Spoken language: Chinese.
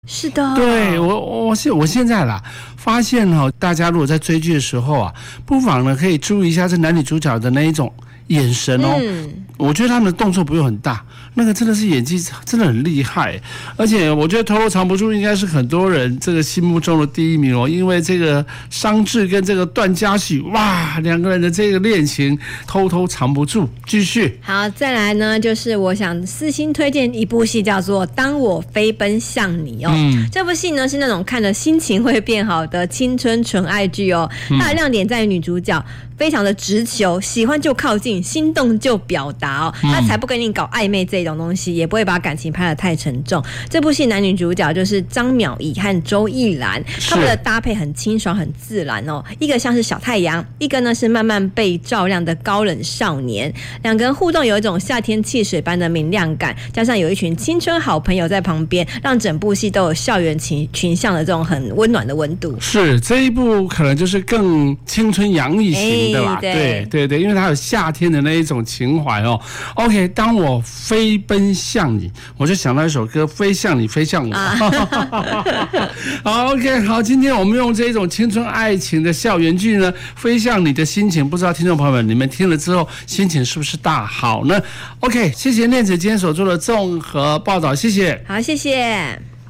是的， 对，我现在啦，发现大家如果在追剧的时候啊，不妨呢可以注意一下这男女主角的那一种眼神我觉得他们的动作不用很大，那个真的是演技真的很厉害，而且我觉得偷偷藏不住应该是很多人这个心目中的第一名因为这个商智跟这个段嘉许，哇，两个人的这个恋情偷偷藏不住。继续， 好，再来呢，就是我想私心推荐一部戏，叫做《当我飞奔向你》这部戏呢是那种看了心情会变好的青春纯爱剧它的亮点在于女主角非常的直球，喜欢就靠近，心动就表达他才不跟你搞暧昧这种东西，也不会把感情拍得太沉重。这部戏男女主角就是张淼仪和周逸兰，他们的搭配很清爽很自然一个像是小太阳，一个呢是慢慢被照亮的高冷少年，两个人互动有一种夏天汽水般的明亮感，加上有一群青春好朋友在旁边，让整部戏都有校园群像的这种很温暖的温度。 是，这一部可能就是更青春洋溢型的吧，对，因为它有夏天的那一种情怀OK， 当我飞奔向你，我就想到一首歌，飞向你，飞向我。好 ，OK， 好，今天我们用这种青春爱情的校园剧呢，飞向你的心情，不知道听众朋友们你们听了之后心情是不是大好呢 ？OK， 谢谢念子今天所做的综合报道，谢谢。 好，谢谢。